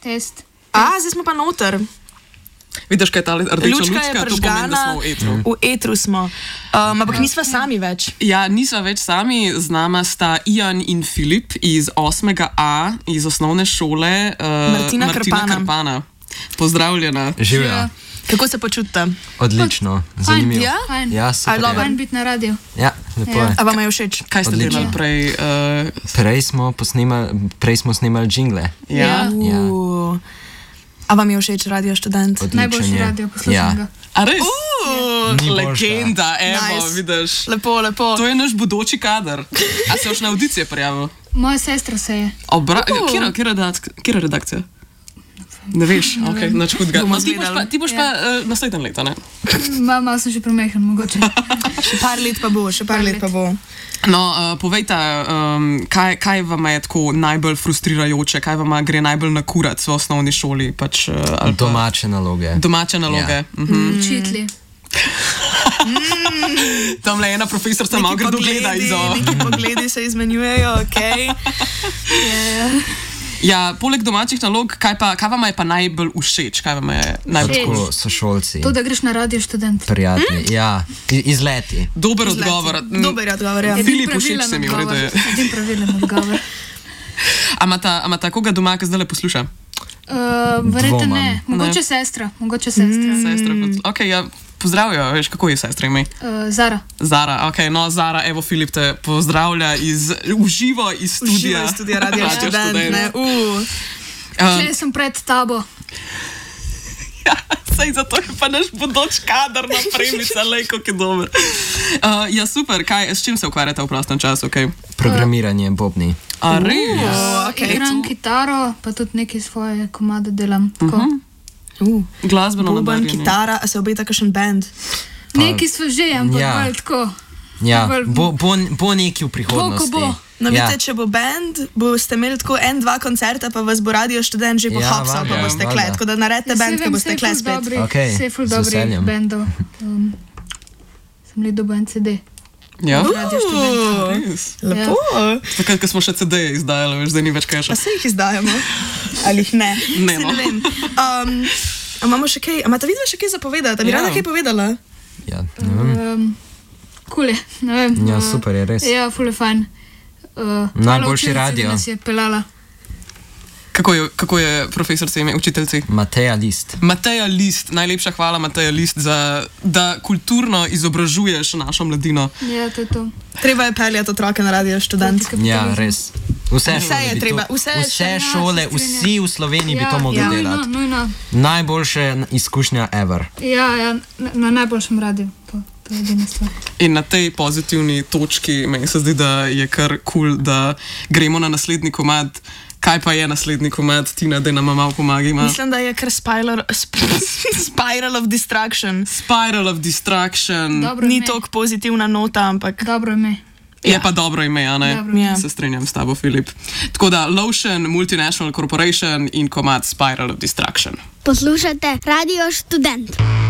Test. Zdaj smo pa noter. Vidiš, kaj je ta rdeča lučka? Je prežgana, v etru smo. Ampak nisva sami več. Ja, nisva več sami, z nama sta Ian in Filip iz 8.A, iz osnovne šole Martina Krpana. Pozdravljena. Živja. Kako se počutite? Odlično, zanimivo. Ja? Ja, super. Fajn biti na radiju. Ja, lepo je. A vam je všeč? Kaj ste delali prej? Prej smo snemali džingle. Ja. A vam je všeč Radio Študent? Najboljši radio, poslušam ga. A res? Legenda, evo, vidiš. Lepo. To je naš bodoči kader. A se boš na audicije prijavil? Moja sestra se je. Kjera redakcija? Ne veš, ok, nič hudega. Ti boš pa naslednje leto, ne? Malo sem že premehen, mogoče. Še par let pa bo. No, povejte, kaj vam je tako najbolj frustrirajoče, kaj vam gre najbolj na kurac v osnovni šoli? Domače naloge. Učitli. Tamle ena profesorica malo grdo gleda izo. Neki pogledi se izmenjujejo, ok. Ja, poleg domačih nalog, kaj vam je pa najbolj všeč? Kaj vam je najbolj všeč? Sošolci. To, da greš na Radio Študent. Prijatni, ja. Izleti. Dober odgovor, ja. Filip, všeč se mi, v redu je. Edin pravilen odgovor. A imata koga doma, ki zdaj le posluša? Verjetno ne. Mogoče sestra. Ok, ja, pozdravijo, veš, kako je sestra ime? Zara. Zara, ok, no Zara, evo Filip te pozdravlja uživo iz studia. Studia Radio Študent, ne? Tle sem pred tabo. Ja, sej zato je pa naš bodoč kader na premica, lej, kako je dober. Ja, super, s čim se ukvarjate v prostem času, ok? Programiranje, bobni. A res? Igram kitaro, pa tudi neke svoje komade delam. Glasbeno nadarjeni. Boban, kitara, a se obeta kakšen band? Neki so že, ampak bolj tako. Ja, bo neki v prihodnosti. Bo. No, vidite, če bo band, boste imeli tako 1-2 koncerta, pa vas bo Radio Študent že pohapsal, pa boste klet. Tako da naredite band, ko boste klet spet. Sej ful dobrih bandov. Sem li dobil en CD. Ja? Radio Študent. Lepo. Takrat, ko smo še CD-je izdajali, veš, zdaj ni več keša. Pa se jih izdajamo. Ali jih ne? Ne, no. Ne vem. Imamo še kaj, imate vidva še kaj zapovedati? A bi rada kaj povedala? Ja, ne vem. Cool je, ne vem. Ja, super je, res. Ja, ful je fajn. Najboljši radio. Nas je pelala. Kako je profesorce ime, učiteljci? Mateja List. Mateja List, najlepša hvala Mateja List, da kulturno izobražuješ našo mladino. Ja, to je to. Treba je peljati otroke na Radio Študent. Ja, res. Vse šole, vsi v Sloveniji bi to mogli delati. Nujno. Najboljša izkušnja ever. Ja, na najboljšem radiju. In na tej pozitivni točki meni se zdi, da je kar cool, da gremo na naslednji komad. Kaj pa je naslednji komad, Tina, da nam malo pomagima? Mislim, da je kar Spiral of Destruction. Spiral of Destruction. Ni toliko pozitivna nota, ampak dobro ime. Je pa dobro ime, a ne? Se strinjam s tabo, Filip. Tako da Lotion, Multinational Corporation in komad Spiral of Destruction. Poslušajte Radio Študent.